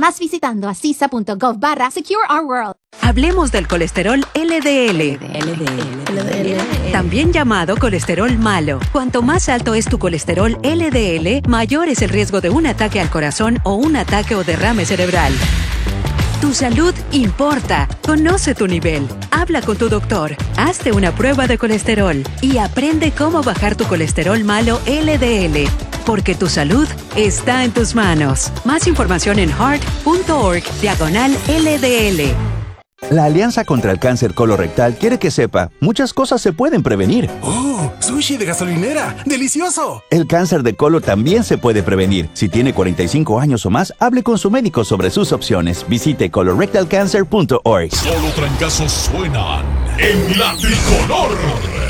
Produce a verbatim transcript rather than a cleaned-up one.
más visitando asisa.gov barra Secure Our World. Hablemos del colesterol L D L. L D L. También llamado colesterol malo. Cuanto más alto es tu colesterol L D L, mayor es el riesgo de un ataque al corazón o un ataque o derrame cerebral. Tu salud importa. Conoce tu nivel. Habla con tu doctor. Hazte una prueba de colesterol y aprende cómo bajar tu colesterol malo L D L. Porque tu salud está en tus manos. Más información en heart.org diagonal L D L. La Alianza contra el Cáncer Colorectal quiere que sepa, muchas cosas se pueden prevenir. ¡Oh! ¡Sushi de gasolinera! ¡Delicioso! El cáncer de colon también se puede prevenir. Si tiene cuarenta y cinco años o más, hable con su médico sobre sus opciones. Visite colorectal cancer punto org. Solo trancazos suenan en la tricolor.